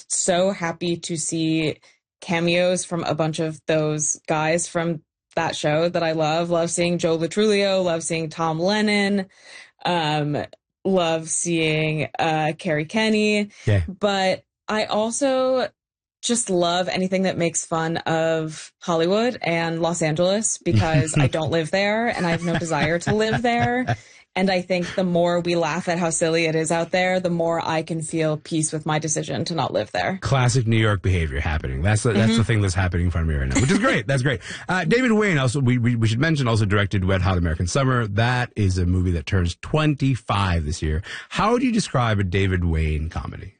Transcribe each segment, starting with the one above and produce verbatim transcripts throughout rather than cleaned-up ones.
so happy to see cameos from a bunch of those guys from that show that I love. Love seeing Joe Latrulio, love seeing Tom Lennon, um, love seeing uh, Carrie Kenny. Yeah. But I also just love anything that makes fun of Hollywood and Los Angeles, because I don't live there and I have no desire to live there. And I think the more we laugh at how silly it is out there, the more I can feel peace with my decision to not live there. Classic New York behavior happening. That's the, that's Mhm. the thing that's happening in front of me right now, which is great. That's great. Uh, David Wain also, we, we we should mention, also directed Wet Hot American Summer. That is a movie that turns twenty-five this year. How would you describe a David Wain comedy?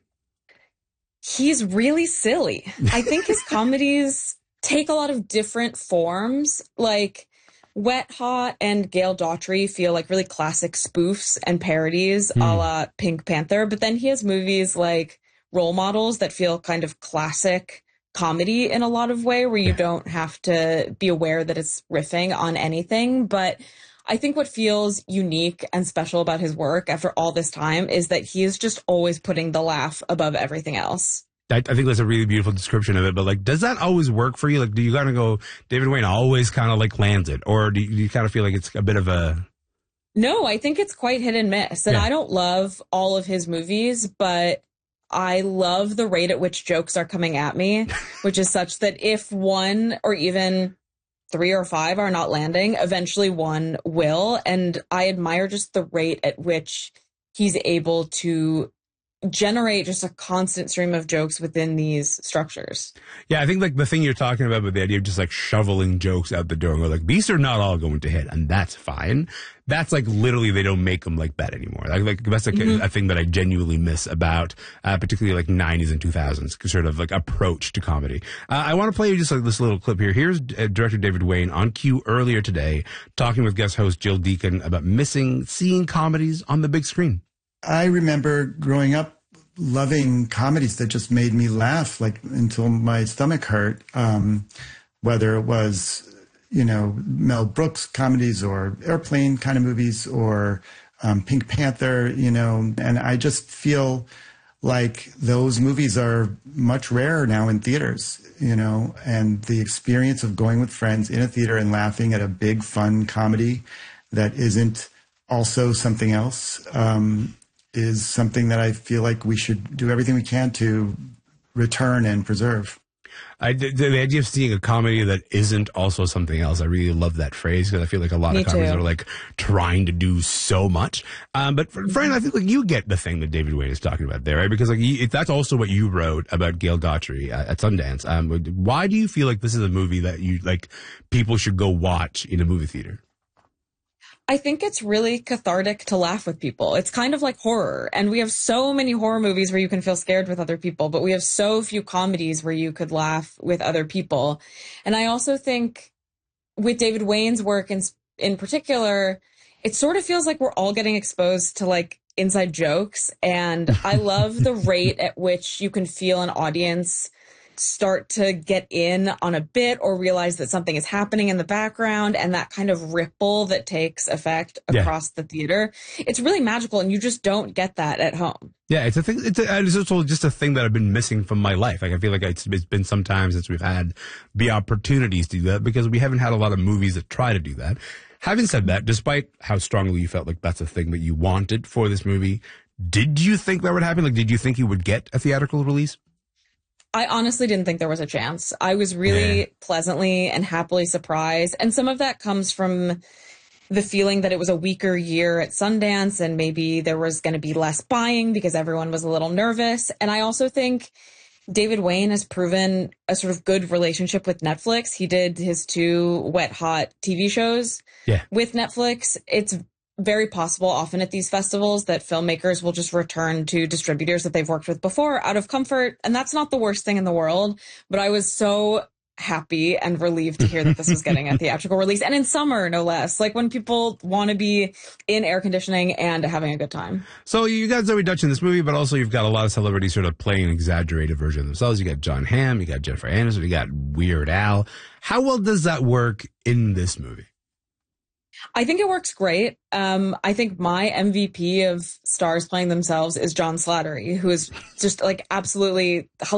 He's really silly. I think his comedies take a lot of different forms. Like Wet Hot and Gail Daughtry feel like really classic spoofs and parodies Hmm. a la Pink Panther. But then he has movies like Role Models that feel kind of classic comedy in a lot of way, where you Yeah. don't have to be aware that it's riffing on anything. But I think what feels unique and special about his work after all this time is that he is just always putting the laugh above everything else. I, I think that's a really beautiful description of it, but like, does that always work for you? Like, do you kind of go, David Wain always kind of like lands it, or do you, do you kind of feel like it's a bit of a... No, I think it's quite hit and miss. And Yeah. I don't love all of his movies, but I love the rate at which jokes are coming at me, which is such that if one or even three or five are not landing, eventually one will. And I admire just the rate at which he's able to generate just a constant stream of jokes within these structures. Yeah, I think like the thing you're talking about with the idea of just like shoveling jokes out the door and go like, these are not all going to hit, and that's fine. That's like literally they don't make them like that anymore. Like, like that's like Mhm. a, a thing that I genuinely miss about uh, particularly like nineties and two thousands sort of like approach to comedy. Uh, I want to play you just like this little clip here. Here's uh, director David Wain on cue earlier today talking with guest host Jill Deacon about missing seeing comedies on the big screen. I remember growing up loving comedies that just made me laugh, like until my stomach hurt. Um, whether it was, you know, Mel Brooks comedies or Airplane kind of movies or um, Pink Panther, you know, and I just feel like those movies are much rarer now in theaters, you know, and the experience of going with friends in a theater and laughing at a big, fun comedy that isn't also something else, um, is something that I feel like we should do everything we can to return and preserve. I, the, the idea of seeing a comedy that isn't also something else, I really love that phrase because I feel like a lot Me of comedies too. are like trying to do so much. Um, but for, Fran, I think like you get the thing that David Wain is talking about there, right? Because like you, it, that's also what you wrote about Gail Daughtry at, at Sundance. Um, why do you feel like this is a movie that you like people should go watch in a movie theater? I think it's really cathartic to laugh with people. It's kind of like horror. And we have so many horror movies where you can feel scared with other people, but we have so few comedies where you could laugh with other people. And I also think with David Wain's work in, in particular, it sort of feels like we're all getting exposed to like inside jokes. And I love the rate at which you can feel an audience start to get in on a bit or realize that something is happening in the background, and that kind of ripple that takes effect Yeah. across the theater. It's really magical, and you just don't get that at home. Yeah, it's a thing. It's, a, it's also just a thing that I've been missing from my life. Like I feel like it's, it's been some time since we've had the opportunities to do that because we haven't had a lot of movies that try to do that. Having said that, despite how strongly you felt like that's a thing that you wanted for this movie, did you think that would happen? Like, did you think you would get a theatrical release? I honestly didn't think there was a chance. I was really Yeah. pleasantly and happily surprised. And some of that comes from the feeling that it was a weaker year at Sundance and maybe there was going to be less buying because everyone was a little nervous. And I also think David Wain has proven a sort of good relationship with Netflix. He did his two Wet Hot T V shows Yeah. with Netflix. It's very possible often at these festivals that filmmakers will just return to distributors that they've worked with before out of comfort. And that's not the worst thing in the world. But I was so happy and relieved to hear that this was getting a theatrical release, and in summer, no less. Like when people want to be in air conditioning and having a good time. So you got Zoe Dutch in this movie, but also you've got a lot of celebrities sort of playing an exaggerated version of themselves. You got John Hamm, you got Jennifer Aniston, you got Weird Al. How well does that work in this movie? I think it works great. Um, I think my M V P of stars playing themselves is John Slattery, who is just like absolutely